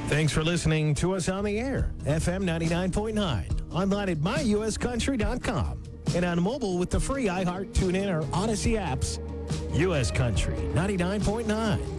Thanks for listening to us on the air, FM 99.9, online at myuscountry.com, and on mobile with the free iHeart, TuneIn, or Odyssey apps. U.S. Country 99.9.